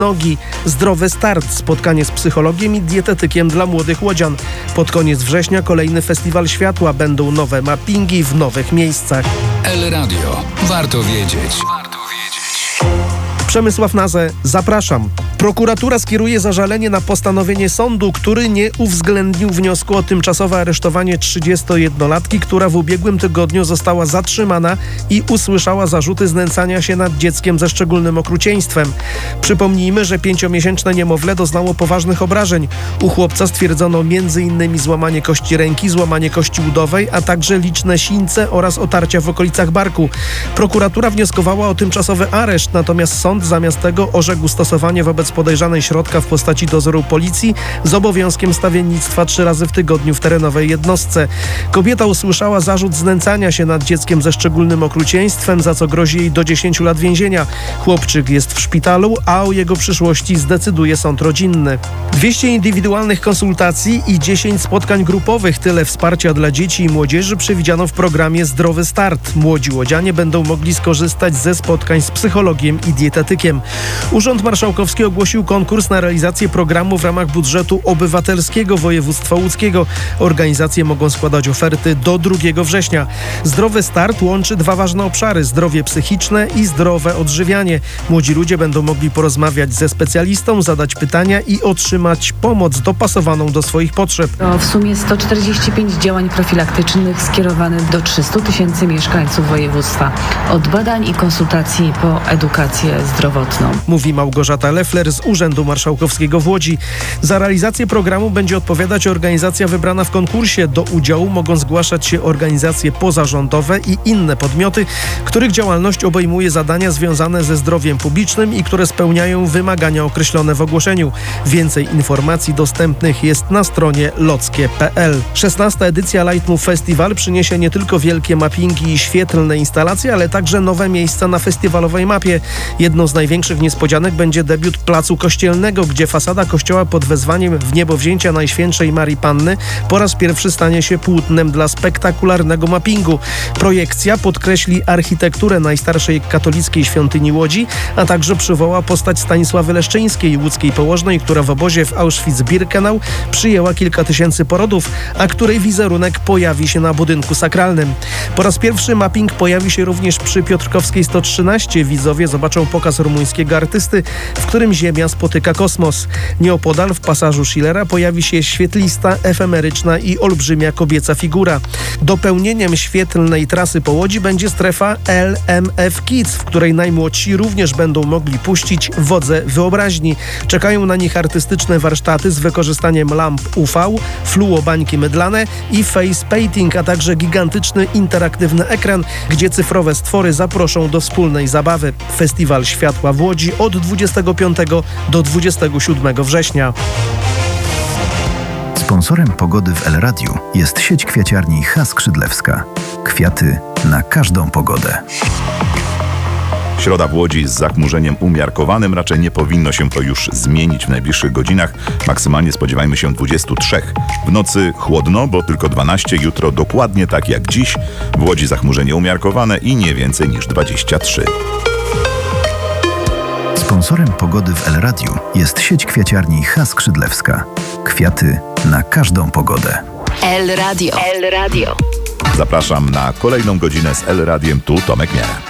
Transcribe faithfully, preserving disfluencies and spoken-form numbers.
nogi. Zdrowy start, spotkanie z psychologiem i dietetykiem dla młodych łodzian. Pod koniec września kolejny festiwal światła. Będą nowe mappingi w nowych miejscach. El Radio. Warto wiedzieć. Przemysław Nazę, zapraszam. Prokuratura skieruje zażalenie na postanowienie sądu, który nie uwzględnił wniosku o tymczasowe aresztowanie trzydziestojednolatki, która w ubiegłym tygodniu została zatrzymana i usłyszała zarzuty znęcania się nad dzieckiem ze szczególnym okrucieństwem. Przypomnijmy, że pięciomiesięczne niemowlę doznało poważnych obrażeń. U chłopca stwierdzono m.in. złamanie kości ręki, złamanie kości udowej, a także liczne sińce oraz otarcia w okolicach barku. Prokuratura wnioskowała o tymczasowy areszt, natomiast sąd zamiast tego orzekł stosowanie wobec podejrzanej środka w postaci dozoru policji z obowiązkiem stawiennictwa trzy razy w tygodniu w terenowej jednostce. Kobieta usłyszała zarzut znęcania się nad dzieckiem ze szczególnym okrucieństwem, za co grozi jej do dziesięciu lat więzienia. Chłopczyk jest w szpitalu, a o jego przyszłości zdecyduje sąd rodzinny. dwieście indywidualnych konsultacji i dziesięć spotkań grupowych. Tyle wsparcia dla dzieci i młodzieży przewidziano w programie Zdrowy Start. Młodzi łodzianie będą mogli skorzystać ze spotkań z psychologiem i dietetykiem. Urząd Marszałkowski ogłosił konkurs na realizację programu w ramach budżetu obywatelskiego województwa łódzkiego. Organizacje mogą składać oferty do drugiego września. Zdrowy Start łączy dwa ważne obszary: zdrowie psychiczne i zdrowe odżywianie. Młodzi ludzie będą mogli porozmawiać ze specjalistą, zadać pytania i otrzymać pomoc dopasowaną do swoich potrzeb. To w sumie sto czterdzieści pięć działań profilaktycznych skierowanych do trzystu tysięcy mieszkańców województwa. Od badań i konsultacji po edukację zdrowotną. Mówi Małgorzata Leffler z Urzędu Marszałkowskiego w Łodzi. Za realizację programu będzie odpowiadać organizacja wybrana w konkursie. Do udziału mogą zgłaszać się organizacje pozarządowe i inne podmioty, których działalność obejmuje zadania związane ze zdrowiem publicznym i które spełniają wymagania określone w ogłoszeniu. Więcej informacji dostępnych jest na stronie lockie kropka p l. szesnasta edycja Lightmove Festival przyniesie nie tylko wielkie mappingi i świetlne instalacje, ale także nowe miejsca na festiwalowej mapie. Jedną z największych niespodzianek będzie debiut Placu Kościelnego, gdzie fasada kościoła pod wezwaniem w niebowzięcia Najświętszej Marii Panny po raz pierwszy stanie się płótnem dla spektakularnego mappingu. Projekcja podkreśli architekturę najstarszej katolickiej świątyni Łodzi, a także przywoła postać Stanisławy Leszczyńskiej, łódzkiej położnej, która w obozie w Auschwitz-Birkenau przyjęła kilka tysięcy porodów, a której wizerunek pojawi się na budynku sakralnym. Po raz pierwszy mapping pojawi się również przy Piotrkowskiej sto trzynaście. Widzowie zobaczą pokaz rumuńskiego artysty, w którym Ziemia spotyka kosmos. Nieopodal w pasażu Schillera pojawi się świetlista, efemeryczna i olbrzymia kobieca figura. Dopełnieniem świetlnej trasy po Łodzi będzie strefa L M F Kids, w której najmłodsi również będą mogli puścić wodze wyobraźni. Czekają na nich artystyczne warsztaty z wykorzystaniem lamp U V, fluobańki mydlane i face painting, a także gigantyczny interaktywny ekran, gdzie cyfrowe stwory zaproszą do wspólnej zabawy. Festiwal Światła w Łodzi od dwudziestego piątego do dwudziestego siódmego września. Sponsorem pogody w El Radiu jest sieć kwiaciarni H. Skrzydlewska. Kwiaty na każdą pogodę. Środa w Łodzi z zachmurzeniem umiarkowanym. Raczej nie powinno się to już zmienić w najbliższych godzinach. Maksymalnie spodziewajmy się dwudziestu trzech. W nocy chłodno, bo tylko dwanaście. Jutro dokładnie tak jak dziś. W Łodzi zachmurzenie umiarkowane i nie więcej niż dwadzieścia trzy. Sponsorem pogody w El Radiu jest sieć kwiaciarni H. Skrzydlewska. Kwiaty na każdą pogodę. El Radio. El Radio. Zapraszam na kolejną godzinę z El Radiem. Tu Tomek Miara.